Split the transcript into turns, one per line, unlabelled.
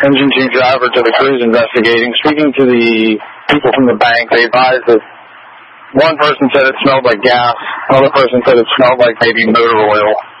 Engine 2 driver to the crews investigating. Speaking to the people from the bank, they advised that one person said it smelled like gas, another person said it smelled like maybe motor oil.